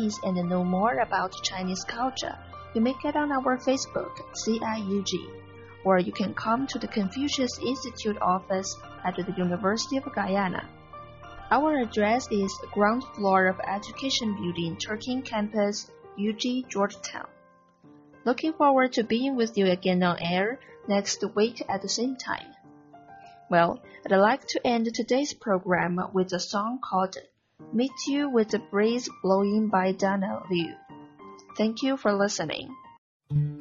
Chinese and know more about Chinese culture, you may get on our Facebook, CIUG, or you can come to the Confucius Institute office at the University of Guyana. Our address is the ground floor of Education Building, Turking Campus, UG, Georgetown. Looking forward to being with you again on air next week at the same time. Well, I'd like to end today's program with a song called Meet You with the Breeze Blowing by Donna Liu. Thank you for listening.